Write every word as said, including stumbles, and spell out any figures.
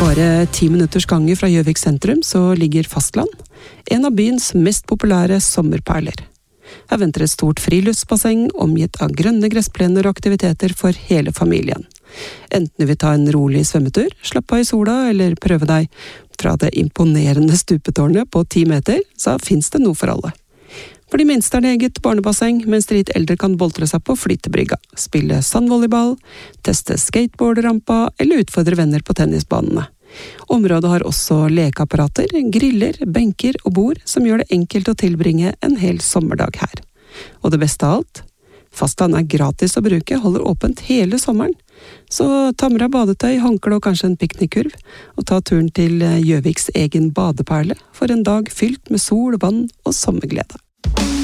Bare ti minutters gange fra Gjøvik sentrum så ligger Fastland, en av byens mest populære sommerperler. Her venter et stort friluftsbasseng omgitt av grønne gressplener og aktiviteter for hele familien. Enten du vil ta en rolig svømmetur, slappe av i sola eller prøve deg fra det imponerende stupetårnet på ti meter, så finnes det noe for alle. For de minste er det eget barnebasseng, mens de litt eldre kan boltre seg på flytebrygga, spille sandvolleyball, teste skateboardrampa eller utfordre venner på tennisbanene. Området har også lekeapparater, griller, benker og bord som gjør det enkelt å tilbringe en hel sommerdag her. Og det beste av alt, Fastland er gratis å bruke, holder åpent hele sommeren. Så ta med deg badetøy, håndkle og kanskje en piknikkurv, og ta turen til Gjøviks egen badeperle for en dag fylt med sol, vann og sommerglede.